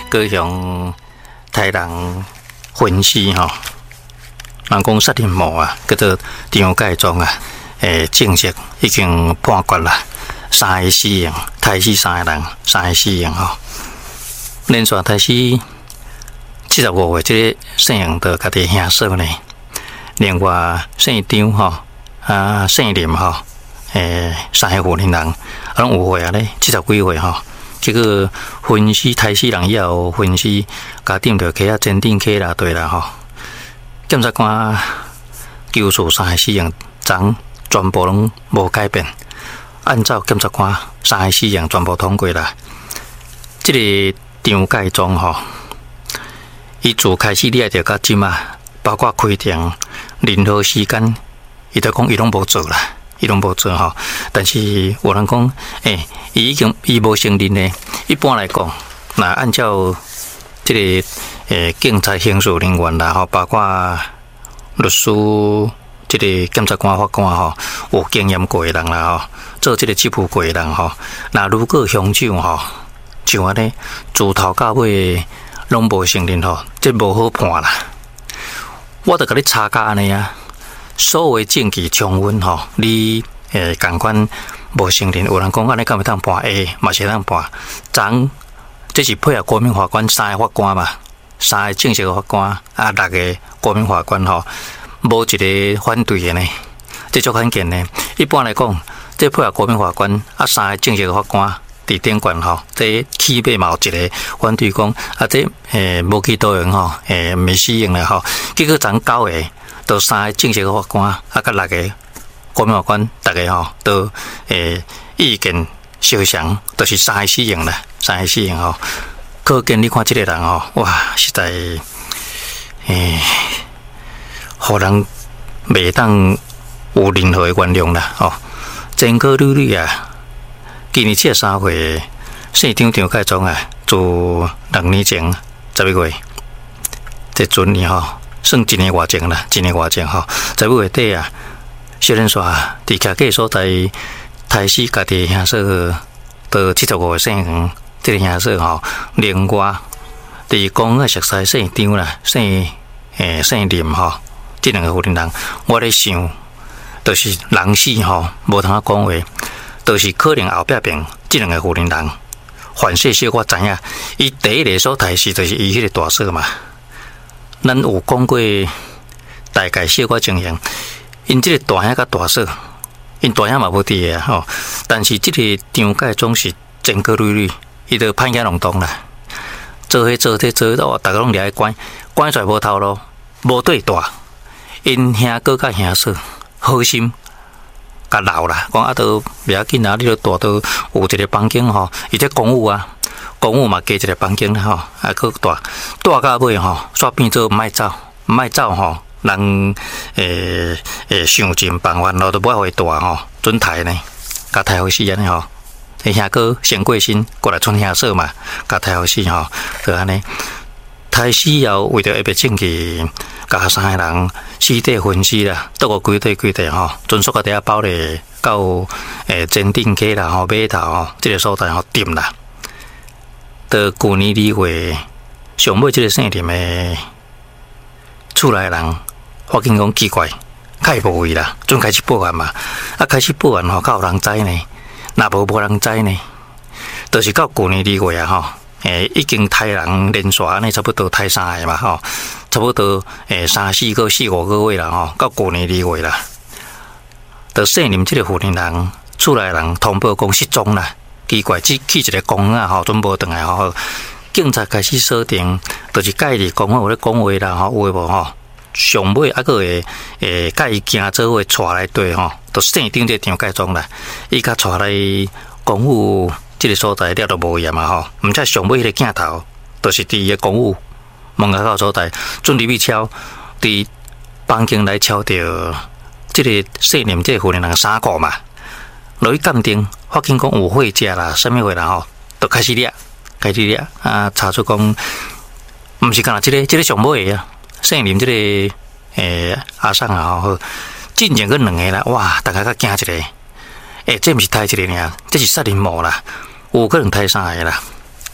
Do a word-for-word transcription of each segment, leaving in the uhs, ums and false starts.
高雄台人分尸吼，人讲杀人魔啊，叫做张介宗啊，诶，正式已经判决啦，三个死刑，杀死三个人，三个死刑吼。连续杀死七十五岁，这个姓杨的家己兄嫂呢，另外姓张吼啊，姓林吼，诶，三个妇人人，啊，拢有岁啊咧，七十几岁吼。这个分尸杀死人以后，分尸甲顶着起啊，坚定起啦，对啦吼。检察官求诉三个死刑，章全部拢无改变，按照检察官三个死刑全部通过啦。这个张介宗吼，伊自开始掠着到今啊，包括开庭任何时间，伊都讲伊拢无做啦。伊拢无做吼，但是有人讲，诶、欸，伊已经伊无承认呢。一般来讲，那按照这个诶、欸、警察刑事人员啦吼，包括律师、这个检察官、法官吼，有经验过的人啦吼，做这个执法过的人吼，那如果乡长吼，像安尼自头到尾拢无承认吼，这无好判啦。我著甲你查甲安尼啊。所谓证据充分吼，你诶共款无承认，有人讲安尼敢会当判 A， 嘛是当判。昨这是配合国民法官三个法官嘛，三个正式的法官啊，六个国民法官吼，无一个反对的呢，这足罕见呢。一般来讲，这配合国民法官啊，三个正式的法官伫顶悬吼，这起码嘛有一个反对讲啊，这诶无期徒刑吼，诶未死刑了吼，结果昨九个。都三个正式的法官，啊，甲六个国民法官，大家吼都诶意见相同，都是三个死刑啦，三个死刑吼。可见你看这个人吼，哇，实在诶，互人袂当有任何的原谅啦，吼。前科屡屡啊，今年七十三岁，姓张张介宗啊，自两年前十一月，这准年吼。算一年外前啦，一年外前吼，十一月底啊，小人煞伫徛计所在杀死家己兄嫂，到七十五岁姓这个兄嫂吼，另外伫公园熟悉姓张啦，姓诶姓林吼，这两个妇人人，我咧想，就是人死吼，无通讲话，就是可能后壁边这两个妇人人，反细小我知影，伊第一个所杀死就是伊迄个大嫂嘛。咱有讲过大概小可情形，因这个大兄甲大嫂，因大兄嘛无伫啊吼，但是这个张介宗是前科累累，伊就判刑笼统啦，做迄做这做迄，大家拢掠去关，关出来无头路，无对大，因兄哥甲兄嫂好心甲闹啦，讲啊都袂要紧啊，你都大都有一个房间吼，伊这公务啊。公务嘛，加一个房间吼，啊，搁大大到尾吼，煞变做毋爱走，毋爱走吼，人诶诶想尽办法，咯都不爱回大吼，准抬呢，甲抬回死安尼吼，迄兄哥先过身，过来剩兄嫂嘛，甲抬回死吼，就安尼，抬死后为着要别证据，甲三个人尸体分尸啦，倒个几块几块吼，尽速甲底下包咧到诶坚定溪啦吼，码头吼，即个所在吼点啦。到去年二月，上尾这个姓林的厝内人发现讲奇怪，较无位啦，准开始报案嘛。啊，开始报案吼，较有人知呢，若无无人知呢，就是到去年二月啊吼，诶，已经杀人连续安尼差不多杀三个嘛吼，差不多诶三四个四五个月啦吼，到去年二月啦，到姓林这个妇人人厝内人通报讲失踪啦。奇怪，去去一个公园吼，准无转来吼，警察开始锁定，就是介伫公园有咧讲话啦吼，有诶无吼？上尾还佫会诶，介伊行做伙带来对吼，就姓张这张介宗啦，伊甲带来公务即个所在了都无验嘛吼，毋则上尾迄个镜头，就是伫个公务门口所在，准入去敲，伫房间来敲着即个姓林即个妇人人衫裤嘛。落去鉴定，发现讲有血迹啦，啥物货啦吼，就开始掠，开始掠啊！查出讲，毋是干那即个，即个上尾个啊，姓林即个诶阿桑啊吼，进前个两个啦，哇！大家较惊一个，诶，这毋是杀一个尔，这是杀人魔啦，有可能杀三个啦。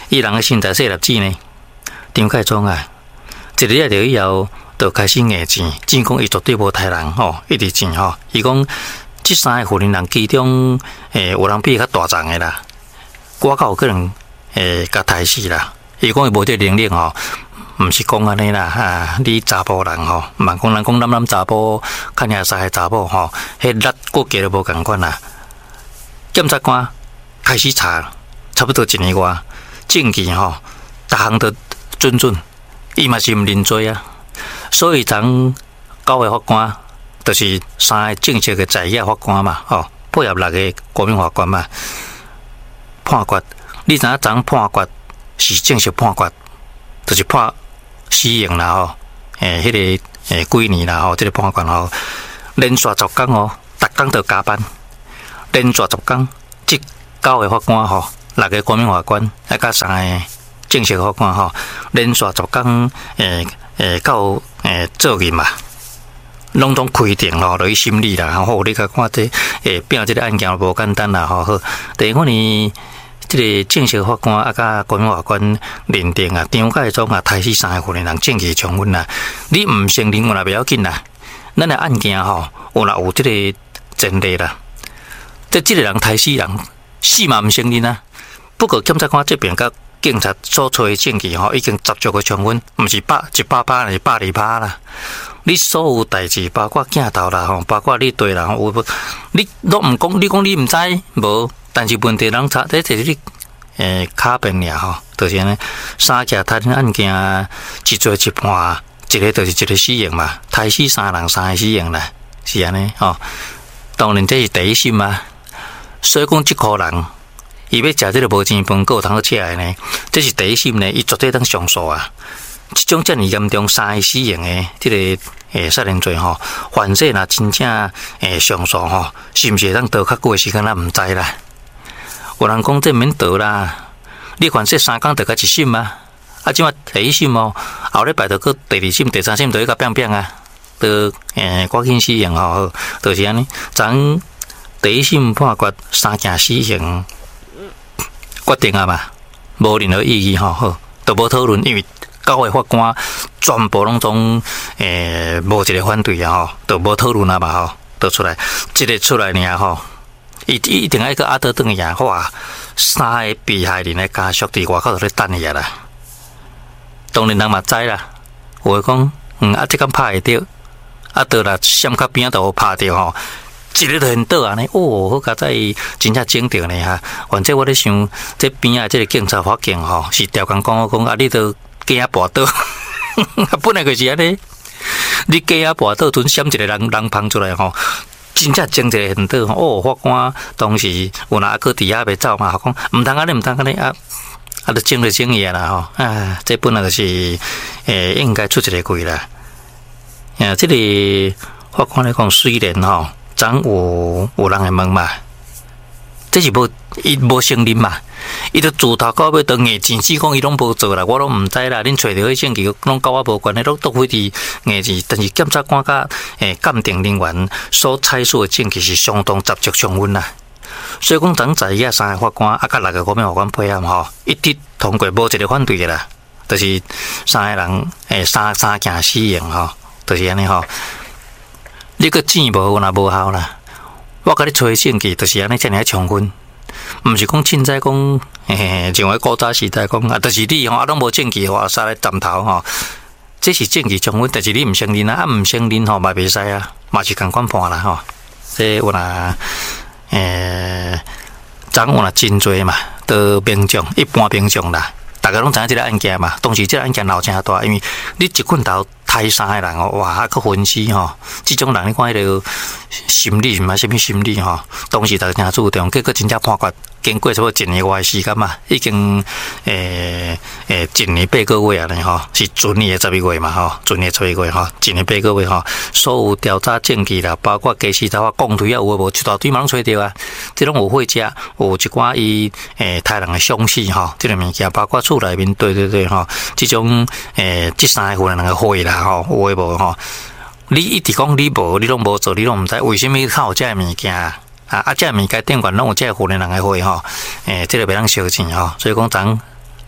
伊人嘅身材细粒子呢，张介忠啊，一日啊，就以后就开始硬钱，只讲伊绝对无杀人吼，一直钱吼。伊讲即三个云林人其中，诶、欸，有人比伊较大壮嘅啦，我较有可能诶，甲杀死啦。伊讲伊无这能力吼。毋是讲安尼啦，啊！你查甫人吼，茫讲人讲咱咱查甫，看遐三个查某吼，迄力骨骼都无共款啦。检察官开始查，差不多一年外，证据吼，逐项都准准，伊嘛是毋认罪啊。所以咱九个法官，就是三个正式嘅在野法官嘛，吼，配合六个国民法官嘛，判决。你知影咱判决是正式判决，就是判。死刑啦吼，诶，迄个诶几年啦吼，即个判决吼，连续十工吼，逐工都加班，连续十工，即九个法官吼，六个国民法官，啊加三个正式法官吼，连续十工，诶诶到诶做任嘛，拢总规定咯，落去审理啦，吼，你甲看这诶，变即个案件无简单啦，吼，好，第五年。即个正式法官啊，甲国民法官认定啊，张介忠啊，杀死三个云林人，证据充分啦。你毋承认，我也袂要紧啦。咱的案件吼，有若有即个前例啦。即即个人杀死人，死嘛毋承认啊。不过检察官这边甲警察所找的证据吼，已经十足个充分，毋是百一百趴，是百二趴啦。你所有代志，包括镜头啦吼，包括你对啦，有无？你都毋讲，你讲你毋知无？但是问题人查，这就是你诶卡边俩吼，就是安尼三件杀人案件一做一判，一个就是一个死刑嘛，杀死三人三个死刑啦，是安尼吼。当然这是第一审嘛，所以讲即个人伊要食这个无钱饭，够有通好吃的呢，这是第一审呢，伊绝对当上诉啊。即种遮尔严重三个死刑的这个诶杀人罪吼，反正若真正诶上诉吼，是毋是当倒较久的时间咱毋知啦。有人讲这免倒啦，你反正三工得甲一审嘛，啊，即马第一审哦，后礼拜就搁第二审、第三审，就一个变变啊，都诶赶紧死刑吼，就是安尼。咱第一审判决三件死刑决定啊嘛，无任何意义吼，好，都无讨论，因为九个法官全部拢总诶无一个反对啊吼，都无讨论啊嘛吼，都出来，一个出来尔吼。伊一定要个阿德顿嘅哇，三个被害人嘅家属伫外口度咧等伊啊啦。当然人嘛知啦，有诶讲，嗯，啊，即间拍会着，啊，倒啦，闪较边度拍着吼，一日就现倒安尼，哦，好佳哉真正整着呢哈。反正我咧想，这边啊，这个警察法警吼，是调工讲我讲啊，你都假啊跋倒，本来就是安尼，你假啊跋倒，阵闪一个人人碰出来吼。真正整一个现倒哦，法官当时有哪个伫遐袂走嘛？讲毋通安尼，毋通安尼啊，啊，就整就整伊啦吼！啊，这本来就是诶、欸，应该出一个规啦。啊，这个法官来讲，虽然吼，咱有有人会问嘛，这是无伊无承认嘛？伊都自头到尾都硬钱，只讲伊拢无做啦，我拢毋知啦。恁找着迄证据，拢甲我无关系，拢都非伫硬钱。但是检察官甲诶鉴定人员所采取的证据是相当十足充分啦。所以讲，咱在遐三个法官啊，甲六个国民法官配合吼，一直通过，无一个反对的啦。就是三个人诶，三三件死刑吼，就是安尼吼。你个钱无若无效啦，我甲你找证据，就是安尼遮尔充分。毋是讲凊彩讲，嘿嘿，像迄古早时代讲啊，就是你吼，啊，拢无证据，话杀来站头吼，这是证据充分，但是你毋承认啊，啊，毋承认吼，嘛袂使啊，嘛是共款判啦吼。这有若诶，咱有若真多嘛，都民众一般民众啦，大家拢知影即个案件嘛，当时即个案件闹真大，因为你一棍头杀三个人哦，哇，还佫分尸吼，即种人你看迄个心理嘛，什么心理吼？当时大家真注重，结果真正判决，经过差不多一年外时间嘛，已经诶诶一年八个月啊咧吼，是准年的十一月嘛吼，准年十一月吼，一年八个月吼，所有调查证据啦，包括假尸头啊、讲推啊，有无一大堆嘛拢找着啊，即种有货车，有一寡伊诶杀人的凶器吼，即个物件，包括厝内面对对对吼，即种诶即三个人的血啦吼，有诶无吼？你一直讲你无，你拢无做，你拢毋知为什么靠这物件啊？啊，这物件店员拢有这个湖南人的血吼，诶、欸，这个袂当烧钱吼，所以讲咱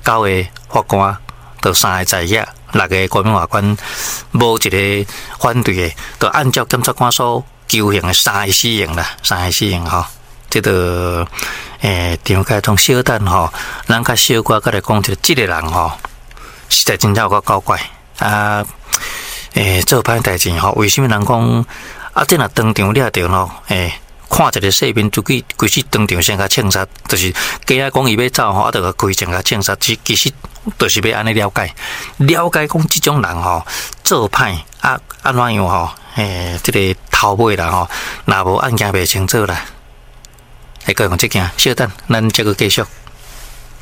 九个法官，到三个在野，六个国民法官，无一个反对的，就按照检察官所求刑的三个死刑啦，三个死刑吼。这个诶，张开从小等吼，咱较小可甲来讲，就这个人吼，实在真正有够搞怪啊！诶，做歹代志吼，为什么人讲啊？这若当场掠着吼，诶，看一个市民就去规去当场先甲枪杀，就是假啊讲伊要走吼，啊，就甲开枪甲枪杀，其其实就是要安尼了解，了解讲即种人吼，做歹啊，安怎样吼？诶，这个头尾啦吼，若无案件袂清楚啦。还讲这件，稍等，咱这个继续。